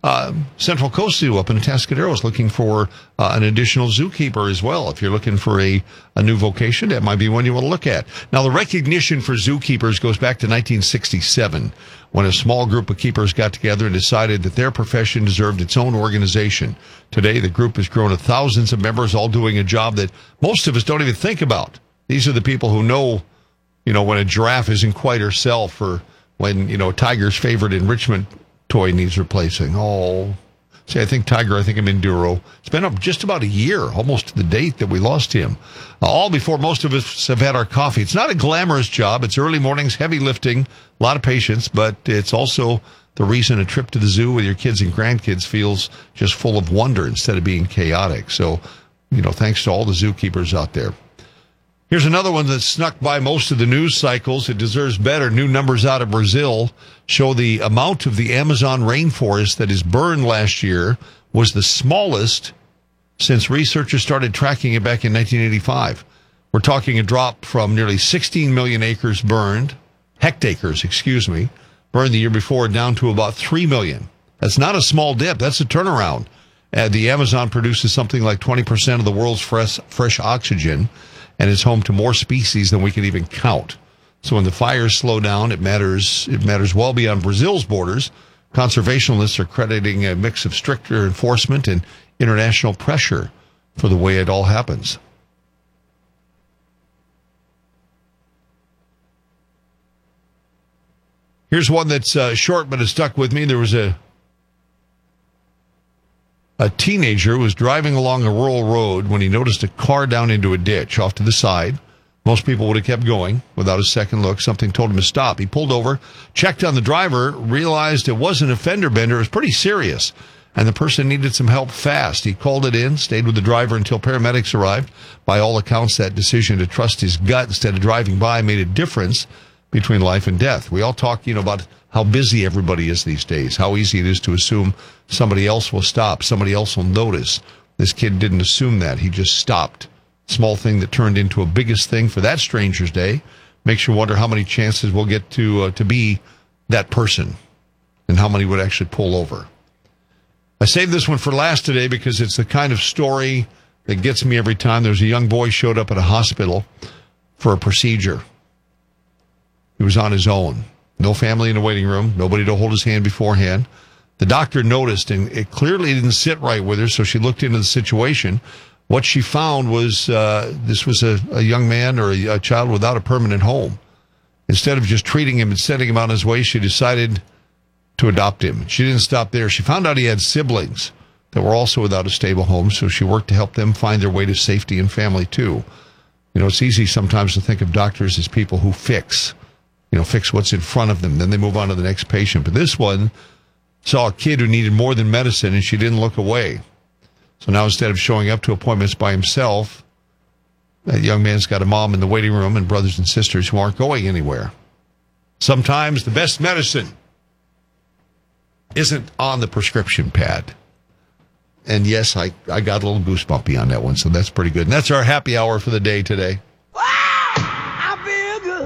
Central Coast Zoo up in Atascadero is looking for an additional zookeeper as well. If you're looking for a new vocation, that might be one you want to look at. Now, the recognition for zookeepers goes back to 1967 when a small group of keepers got together and decided that their profession deserved its own organization. Today, the group has grown to thousands of members, all doing a job that most of us don't even think about. These are the people who know, when a giraffe isn't quite herself, or when, Tiger's favorite enrichment toy needs replacing. I think Tiger, I think I'm Enduro. It's been up just about a year, almost to the date that we lost him. All before most of us have had our coffee. It's not a glamorous job. It's early mornings, heavy lifting, a lot of patience, but it's also the reason a trip to the zoo with your kids and grandkids feels just full of wonder instead of being chaotic. So, thanks to all the zookeepers out there. Here's another one that snuck by most of the news cycles. It deserves better. New numbers out of Brazil show the amount of the Amazon rainforest that is burned last year was the smallest since researchers started tracking it back in 1985. We're talking a drop from nearly 16 million hectares burned the year before, down to about 3 million. That's not a small dip. That's a turnaround. The Amazon produces something like 20% of the world's fresh oxygen, and is home to more species than we can even count. So when the fires slow down, it matters well beyond Brazil's borders. Conservationists are crediting a mix of stricter enforcement and international pressure for the way it all happens. Here's one that's short, but it stuck with me. There was a teenager was driving along a rural road when he noticed a car down into a ditch off to the side. Most people would have kept going without a second look. Something told him to stop. He pulled over, checked on the driver, realized it wasn't a fender bender. It was pretty serious, and the person needed some help fast. He called it in, stayed with the driver until paramedics arrived. By all accounts, that decision to trust his gut instead of driving by made a difference between life and death. We all talk, about how busy everybody is these days, how easy it is to assume somebody else will stop, somebody else will notice. This kid didn't assume that. He just stopped. Small thing that turned into a biggest thing for that stranger's day. Makes you wonder how many chances we'll get to be that person and how many would actually pull over. I saved this one for last today because it's the kind of story that gets me every time. There's a young boy showed up at a hospital for a procedure. He was on his own. No family in the waiting room. Nobody to hold his hand beforehand. The doctor noticed, and it clearly didn't sit right with her, so she looked into the situation. What she found was this was a young man or a child without a permanent home. Instead of just treating him and sending him on his way, she decided to adopt him. She didn't stop there. She found out he had siblings that were also without a stable home, so she worked to help them find their way to safety and family, too. It's easy sometimes to think of doctors as people who fix what's in front of them. Then they move on to the next patient. But this one saw a kid who needed more than medicine, and she didn't look away. So now instead of showing up to appointments by himself, that young man's got a mom in the waiting room and brothers and sisters who aren't going anywhere. Sometimes the best medicine isn't on the prescription pad. And yes, I got a little goosebumpy on that one, so that's pretty good. And that's our happy hour for the day today.